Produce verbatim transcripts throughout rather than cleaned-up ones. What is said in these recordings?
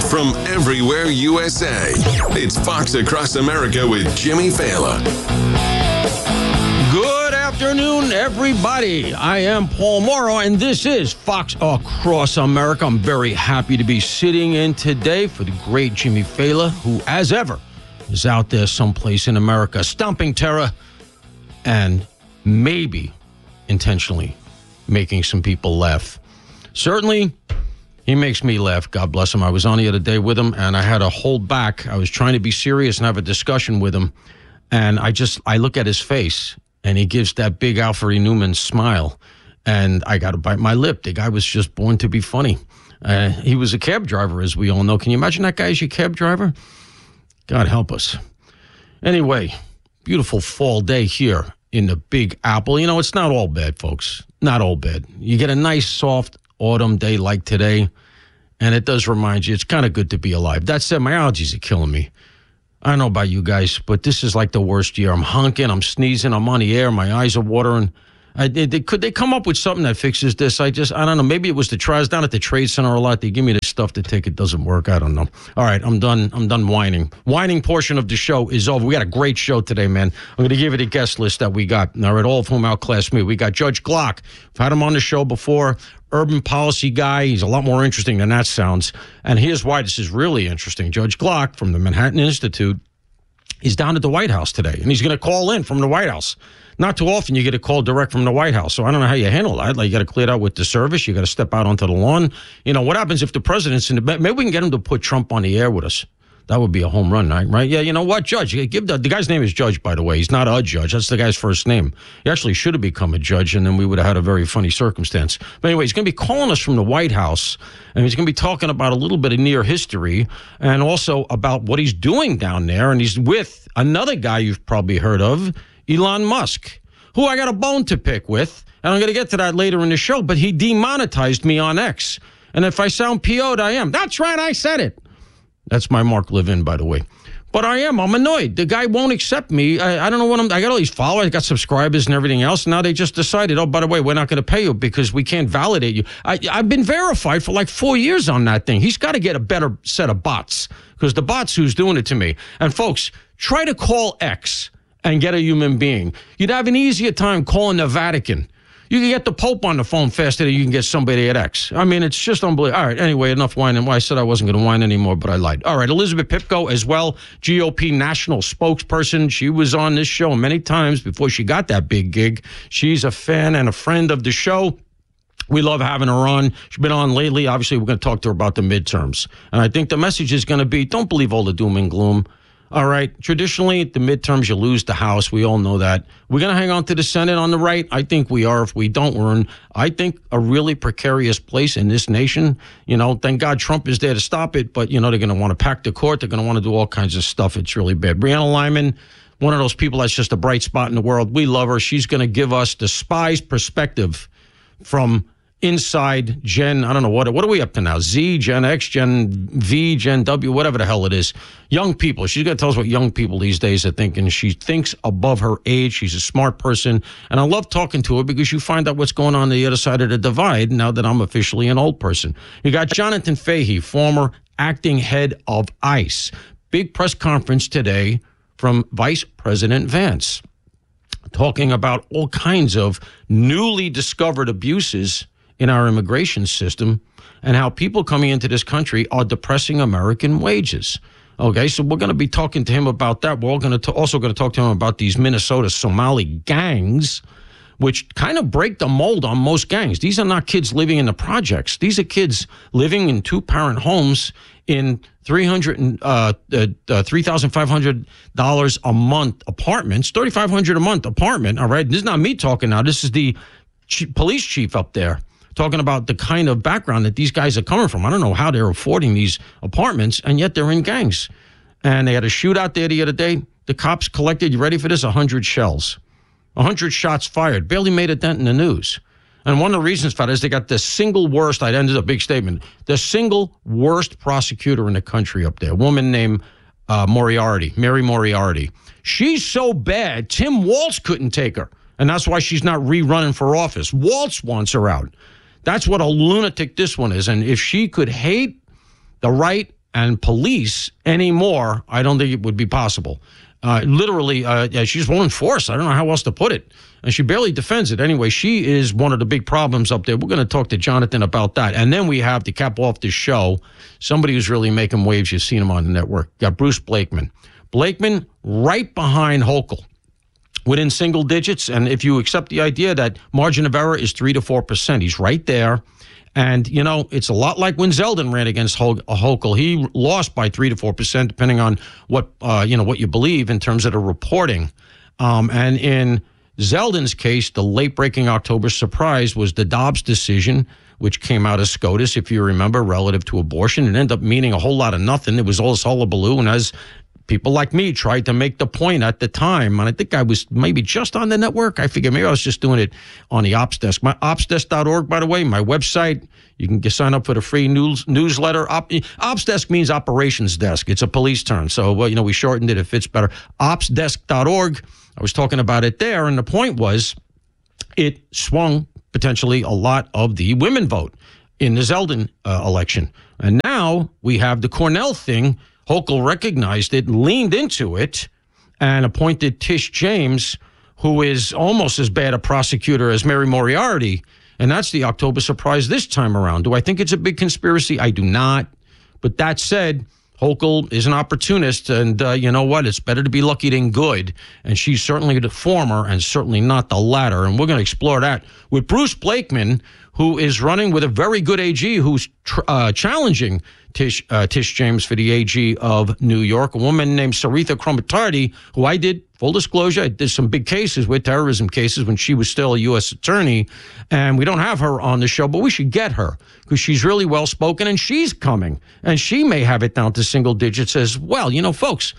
from everywhere U S A. It's Fox Across America with Jimmy Failla. Good afternoon, everybody. I am Paul Morrow, and this is Fox Across America. I'm very happy to be sitting in today for the great Jimmy Failla, who, as ever, is out there someplace in America, stomping terror and maybe intentionally making some people laugh. Certainly, he makes me laugh. God bless him. I was on the other day with him, and I had to hold back. I was trying to be serious and have a discussion with him, and I just, I look at his face, and he gives that big Alfred Newman smile, and I got to bite my lip. The guy was just born to be funny. Uh, he was a cab driver, as we all know. Can you imagine that guy as your cab driver? God help us. Anyway, beautiful fall day here in the Big Apple. You know, it's not all bad, folks. Not all bad. You get a nice, soft autumn day like today, and it does remind you it's kind of good to be alive. That said, my allergies are killing me. I don't know about you guys, but this is like the worst year. I'm honking, I'm sneezing, I'm on the air, my eyes are watering. I, they, they, could they come up with something that fixes this? I just, I don't know. Maybe it was the trials down at the Trade Center a lot. They give me the stuff to take. It doesn't work. I don't know. All right, I'm done. I'm done whining. Whining portion of the show is over. We got a great show today, man. I'm going to give you the guest list that we got. All right, all of whom outclass me. We got Judge Glock. I've had him on the show before. Urban policy guy. He's a lot more interesting than that sounds. And here's why this is really interesting. Judge Glock from the Manhattan Institute is down at the White House today, and he's going to call in from the White House. Not too often you get a call direct from the White House, so I don't know how you handle that. Like, you got to clear it out with the service. You got to step out onto the lawn. You know, what happens if the president's in the... Maybe we can get him to put Trump on the air with us. That would be a home run, right? right? Yeah, you know what, Judge? Give the, the guy's name is Judge, by the way. He's not a judge. That's the guy's first name. He actually should have become a judge, and then we would have had a very funny circumstance. But anyway, he's going to be calling us from the White House, and he's going to be talking about a little bit of near history and also about what he's doing down there. And he's with another guy you've probably heard of, Elon Musk, who I got a bone to pick with. And I'm going to get to that later in the show, but he demonetized me on X. And if I sound P O'd, I am. That's right, I said it. That's my Mark Levin, by the way. But I am. I'm annoyed. The guy won't accept me. I, I don't know what I'm... I got all these followers. I got subscribers and everything else. Now they just decided, oh, by the way, we're not going to pay you because we can't validate you. I, I've been verified for like four years on that thing. He's got to get a better set of bots because the bot's who's doing it to me. And folks, try to call X and get a human being. You'd have an easier time calling the Vatican. You can get the Pope on the phone faster than you can get somebody at X. I mean, it's just unbelievable. All right, anyway, enough whining. Well, I said I wasn't going to whine anymore, but I lied. All right, Elizabeth Pipko as well, G O P national spokesperson. She was on this show many times before she got that big gig. She's a fan and a friend of the show. We love having her on. She's been on lately. Obviously, we're going to talk to her about the midterms. And I think the message is going to be, don't believe all the doom and gloom. All right. Traditionally, at the midterms, you lose the House. We all know that. We're going to hang on to the Senate on the right. I think we are. If we don't, we're in, I think, a really precarious place in this nation. You know, thank God Trump is there to stop it. But, you know, they're going to want to pack the court. They're going to want to do all kinds of stuff. It's really bad. Brianna Lyman, one of those people that's just a bright spot in the world. We love her. She's going to give us the spy's perspective from inside Gen, I don't know, what what are we up to now? Z, Gen X, Gen V, Gen W, whatever the hell it is. Young people. She's going to tell us what young people these days are thinking. She thinks above her age. She's a smart person. And I love talking to her because you find out what's going on, on the other side of the divide now that I'm officially an old person. You got Jonathan Fahey, former acting head of ICE. Big press conference today from Vice President Vance, talking about all kinds of newly discovered abuses in our immigration system and how people coming into this country are depressing American wages. Okay, so we're going to be talking to him about that. We're all going to also going to talk to him about these Minnesota Somali gangs, which kind of break the mold on most gangs. These are not kids living in the projects. These are kids living in two-parent homes in three hundred uh, uh, uh, three thousand five hundred dollars a month apartments, three thousand five hundred dollars a month apartment. All right, this is not me talking now. This is the chief, police chief up there, talking about the kind of background that these guys are coming from. I don't know how they're affording these apartments, and yet they're in gangs. And they had a shootout there the other day. The cops collected, you ready for this, one hundred shells. one hundred shots fired. Barely made a dent in the news. And one of the reasons for that is they got the single worst, I ended a big statement, the single worst prosecutor in the country up there, a woman named uh, Moriarty, Mary Moriarty. She's so bad, Tim Walz couldn't take her. And that's why she's not rerunning for office. Walz wants her out. That's what a lunatic this one is. And if she could hate the right and police anymore, I don't think it would be possible. Uh, literally, uh, yeah, she's one in force. I don't know how else to put it. And she barely defends it. Anyway, she is one of the big problems up there. We're going to talk to Jonathan about that. And then we have, to cap off this show, somebody who's really making waves. You've seen him on the network. Got Bruce Blakeman. Blakeman right behind Hochul, within single digits. And if you accept the idea that margin of error is three to four percent, he's right there. And, you know, it's a lot like when Zeldin ran against Hochul. He lost by three to four percent, depending on what, uh, you know, what you believe in terms of the reporting. Um, and in Zeldin's case, the late-breaking October surprise was the Dobbs decision, which came out of SCOTUS, if you remember, relative to abortion. It ended up meaning a whole lot of nothing. It was all this hullabaloo. And as people like me tried to make the point at the time, and I think I was maybe just on the network. I figured maybe I was just doing it on the Ops Desk. My ops desk dot org, by the way, my website. You can get, sign up for the free news, newsletter. Op, Ops Desk means operations desk. It's a police term. So, well, you know, we shortened it. It fits better. ops desk dot org. I was talking about it there, and the point was it swung potentially a lot of the women vote in the Zeldin uh, election. And now we have the Cornell thing. Hochul recognized it, leaned into it, and appointed Tish James, who is almost as bad a prosecutor as Mary Moriarty. And that's the October surprise this time around. Do I think it's a big conspiracy? I do not. But that said, Hochul is an opportunist, and uh, you know what? It's better to be lucky than good. And she's certainly the former and certainly not the latter. And we're going to explore that with Bruce Blakeman, who is running with a very good A G who's tr- uh, challenging Tish, uh, Tish James for the A G of New York, a woman named Saritha Kromatardi, who I did, full disclosure, I did some big cases with, terrorism cases, when she was still a U S attorney. And we don't have her on the show, but we should get her because she's really well-spoken, and she's coming. And she may have it down to single digits as well. You know, folks,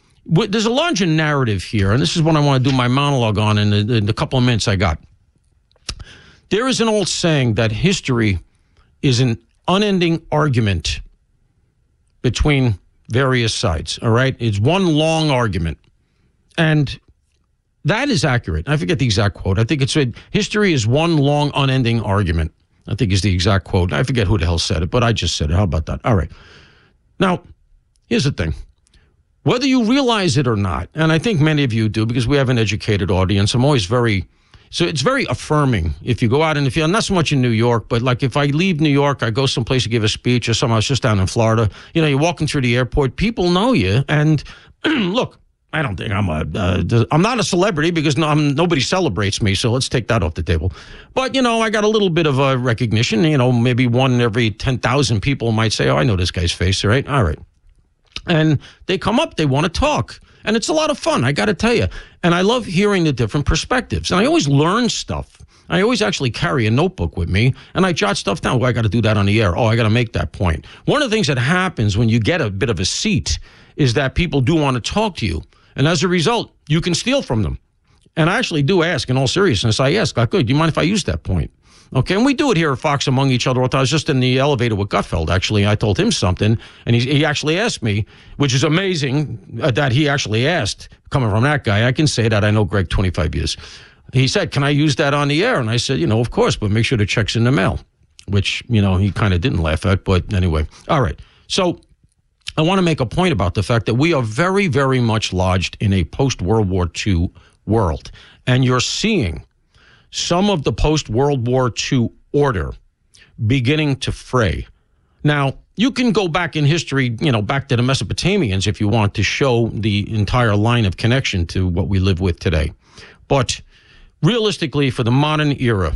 w- there's a larger narrative here, and this is what I want to do my monologue on in the, in the couple of minutes I got. There is an old saying that history is an unending argument between various sides, all right? It's one long argument. And that is accurate. I forget the exact quote. I think it's history is one long, unending argument. I think is the exact quote. I forget who the hell said it, but I just said it. How about that? All right. Now, here's the thing. Whether you realize it or not, and I think many of you do because we have an educated audience, I'm always very... So it's very affirming if you go out in the field, not so much in New York, but like if I leave New York, I go someplace to give a speech or something. I was just down in Florida. You know, you're walking through the airport, people know you. And look, I don't think I'm a, uh, I'm not a celebrity because no, I'm, nobody celebrates me. So let's take that off the table. But, you know, I got a little bit of a recognition, you know, maybe one in every ten thousand people might say, oh, I know this guy's face, right? All right. And they come up, they want to talk. And it's a lot of fun, I got to tell you. And I love hearing the different perspectives. And I always learn stuff. I always actually carry a notebook with me, and I jot stuff down. Oh, I got to do that on the air. Oh, I got to make that point. One of the things that happens when you get a bit of a seat is that people do want to talk to you. And as a result, you can steal from them. And I actually do ask, in all seriousness, I ask, like, good, do you mind if I use that point? Okay, and we do it here at Fox among each other. I was just in the elevator with Gutfeld, actually. I told him something, and he, he actually asked me, which is amazing uh, that he actually asked, coming from that guy. I can say that. I know Greg twenty-five years. He said, can I use that on the air? And I said, you know, of course, but make sure the check's in the mail, which, you know, he kind of didn't laugh at. But anyway, all right. So I want to make a point about the fact that we are very, very much lodged in a post-World War Two world. And you're seeing some of the post-World War Two order beginning to fray. Now, you can go back in history, you know, back to the Mesopotamians if you want to show the entire line of connection to what we live with today. But realistically, for the modern era,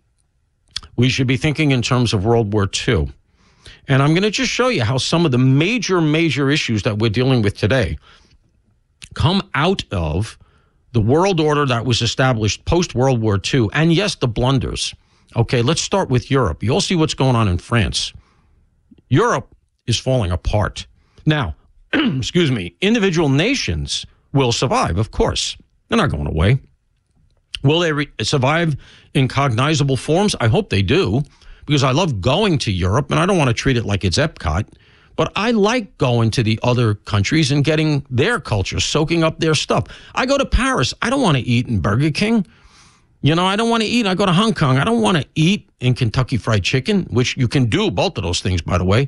we should be thinking in terms of World War Two. And I'm going to just show you how some of the major, major issues that we're dealing with today come out of the world order that was established post-World War Two, and yes, the blunders. Okay, let's start with Europe. You'll see what's going on in France. Europe is falling apart. Now, excuse me, individual nations will survive, of course. They're not going away. Will they re- survive in cognizable forms? I hope they do, because I love going to Europe, and I don't want to treat it like it's Epcot. But I like going to the other countries and getting their culture, soaking up their stuff. I go to Paris. I don't want to eat in Burger King. You know, I don't want to eat. I go to Hong Kong. I don't want to eat in Kentucky Fried Chicken, which you can do both of those things, by the way.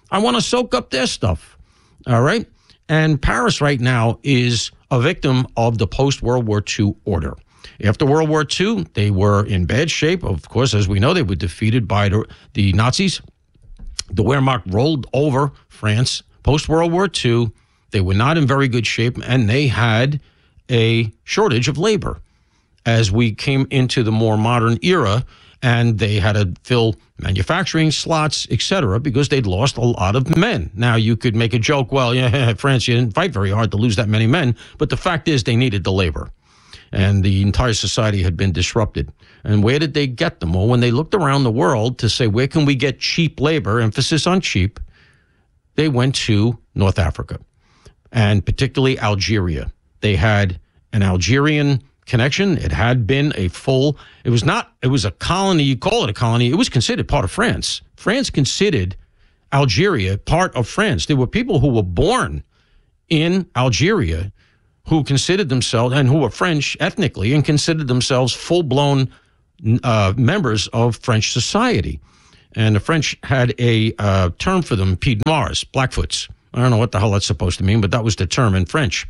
I want to soak up their stuff. All right? And Paris right now is a victim of the post-World War Two order. After World War Two, they were in bad shape. Of course, as we know, they were defeated by the, the Nazis. The Wehrmacht rolled over France. Post-World War Two, they were not in very good shape, and they had a shortage of labor as we came into the more modern era, and they had to fill manufacturing slots, et cetera, because they'd lost a lot of men. Now, you could make a joke, well, yeah, France, you didn't fight very hard to lose that many men, but the fact is they needed the labor, and the entire society had been disrupted. And where did they get them? Well, when they looked around the world to say, where can we get cheap labor, emphasis on cheap, they went to North Africa, and particularly Algeria. They had an Algerian connection. It had been a full, it was not, it was a colony, you call it a colony, it was considered part of France. France considered Algeria part of France. There were people who were born in Algeria who considered themselves, and who were French ethnically, and considered themselves full-blown uh, members of French society. And the French had a uh, term for them, pied noirs, Blackfoots. I don't know what the hell that's supposed to mean, but that was the term in French.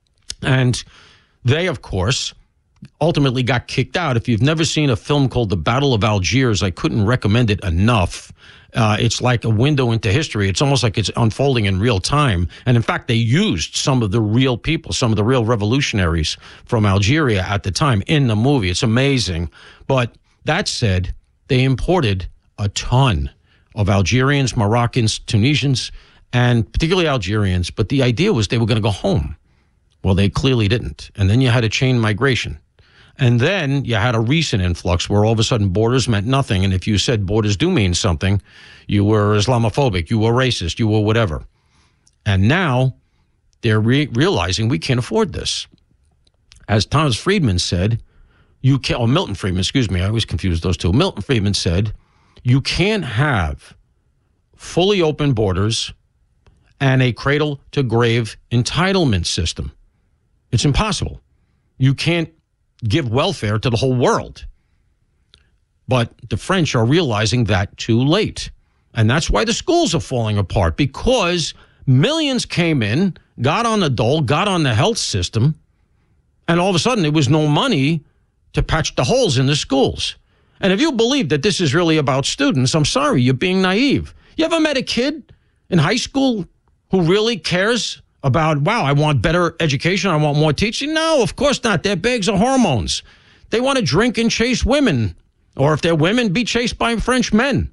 And they, of course, ultimately got kicked out. If you've never seen a film called The Battle of Algiers, I couldn't recommend it enough. Uh, it's like a window into history. It's almost like it's unfolding in real time. And in fact, they used some of the real people, some of the real revolutionaries from Algeria at the time in the movie. It's amazing. But that said, they imported a ton of Algerians, Moroccans, Tunisians, and particularly Algerians. But the idea was they were going to go home. Well, they clearly didn't. And then you had a chain migration. And then you had a recent influx where all of a sudden borders meant nothing. And if you said borders do mean something, you were Islamophobic, you were racist, you were whatever. And now they're re- realizing we can't afford this. As Thomas Friedman said, you can't, or Milton Friedman, excuse me, I always confuse those two. Milton Friedman said, you can't have fully open borders and a cradle-to-grave entitlement system. It's impossible. You can't give welfare to the whole world. But the French are realizing that too late. And that's why the schools are falling apart, because millions came in, got on the dole, got on the health system, and all of a sudden there was no money to patch the holes in the schools. And if you believe that this is really about students, I'm sorry, you're being naive. You ever met a kid in high school who really cares about, wow, I want better education, I want more teaching? No, of course not. Their bags are hormones. They want to drink and chase women, or if they're women, be chased by French men.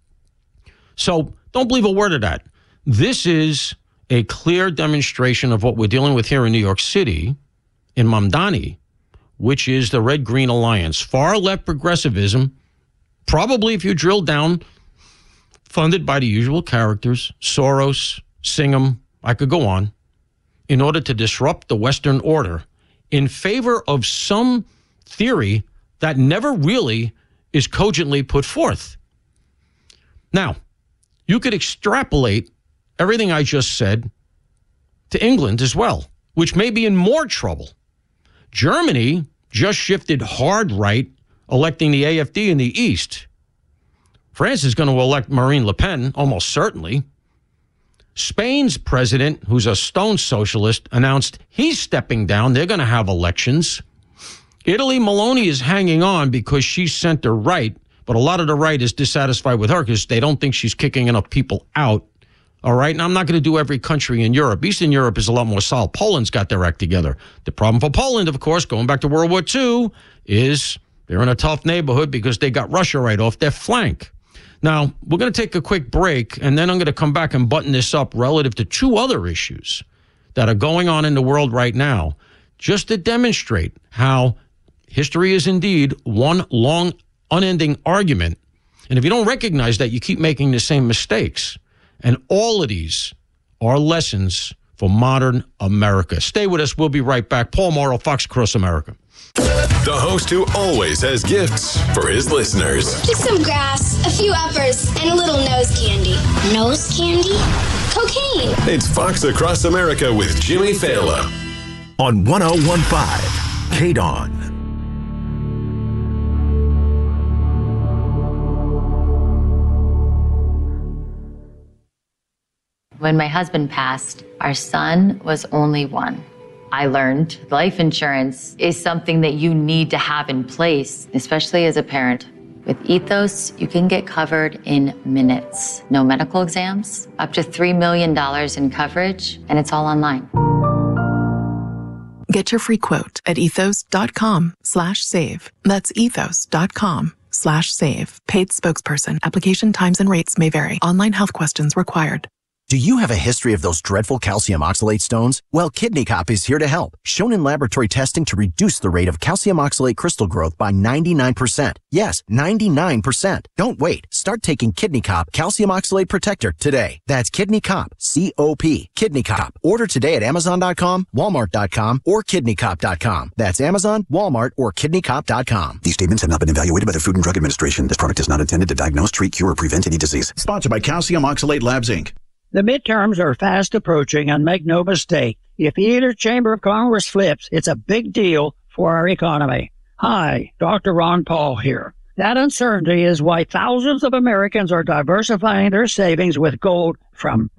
So don't believe a word of that. This is a clear demonstration of what we're dealing with here in New York City, in Mamdani, which is the Red Green Alliance. Far left progressivism, probably if you drill down, funded by the usual characters, Soros, Singham, I could go on, in order to disrupt the Western order in favor of some theory that never really is cogently put forth. Now, you could extrapolate everything I just said to England as well, which may be in more trouble. Germany just shifted hard right, electing the A F D in the East. France is going to elect Marine Le Pen, almost certainly. Spain's president, who's a stone socialist, announced he's stepping down. They're going to have elections. Italy, Meloni is hanging on because she's center right, but a lot of the right is dissatisfied with her because they don't think she's kicking enough people out. All right, and I'm not going to do every country in Europe. Eastern Europe is a lot more solid. Poland's got their act together. The problem for Poland, of course, going back to World War Two, is they're in a tough neighborhood because they got Russia right off their flank. Now, we're going to take a quick break, and then I'm going to come back and button this up relative to two other issues that are going on in the world right now, just to demonstrate how history is indeed one long, unending argument. And if you don't recognize that, you keep making the same mistakes. And all of these are lessons for modern America. Stay with us. We'll be right back. Paul Morrow, Fox Across America. The host who always has gifts for his listeners. Just some grass, a few uppers, and a little nose candy. Nose candy? Cocaine. It's Fox Across America with Jimmy Fallon. On one oh one point five, K D O N. When my husband passed, our son was only one. I learned life insurance is something that you need to have in place, especially as a parent. With Ethos, you can get covered in minutes. No medical exams, up to three million dollars in coverage, and it's all online. Get your free quote at ethos.com slash save. That's ethos.com slash save. Paid spokesperson. Application times and rates may vary. Online health questions required. Do you have a history of those dreadful calcium oxalate stones? Well, Kidney Cop is here to help. Shown in laboratory testing to reduce the rate of calcium oxalate crystal growth by ninety-nine percent. Yes, ninety-nine percent. Don't wait. Start taking Kidney Cop Calcium Oxalate Protector today. That's Kidney Cop, C O P. Kidney Cop. Order today at amazon dot com, walmart dot com, or kidney cop dot com. That's Amazon, Walmart, or kidney cop dot com. These statements have not been evaluated by the Food and Drug Administration. This product is not intended to diagnose, treat, cure, or prevent any disease. Sponsored by Calcium Oxalate Labs, Incorporated. The midterms are fast approaching, and make no mistake, if either chamber of Congress flips, it's a big deal for our economy. Hi, Doctor Ron Paul here. That uncertainty is why thousands of Americans are diversifying their savings with gold from